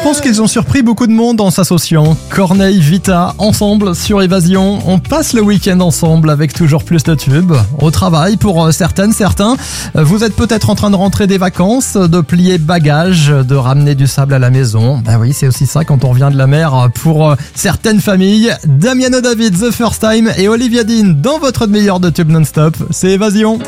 pense qu'ils ont surpris beaucoup de monde en s'associant. Corneille, Vita, ensemble sur Évasion. On passe le week-end ensemble avec toujours plus de tubes. Au travail pour certaines, certains. Vous êtes peut-être en train de rentrer des vacances, de plier bagages, de ramener du sable à la maison. Ben oui, c'est aussi ça quand on revient de la mer pour certaines familles. Damiano David, The First Time et Olivia Dean dans votre meilleur de tubes non-stop. C'est Évasion.